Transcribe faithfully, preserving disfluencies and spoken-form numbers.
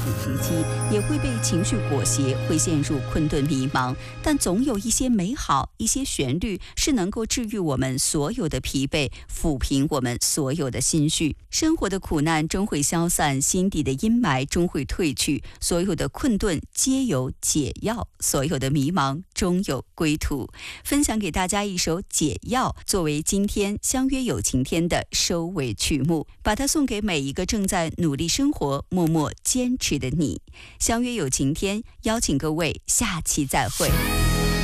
时期，也会被情绪裹挟，会陷入困顿迷茫。但总有一些美好，一些旋律是能够治愈我们所有的疲惫，抚平我们所有的心绪。生活的苦难终会消散，心底的阴霾终会褪去，所有的困顿皆有解药，所有的迷茫终有归途。分享给大家一首《解药》，作为今天相约有晴天的收尾曲目，把它送给每一个正在努力生活、默默坚持的你。相约有晴天，邀请各位下期再会。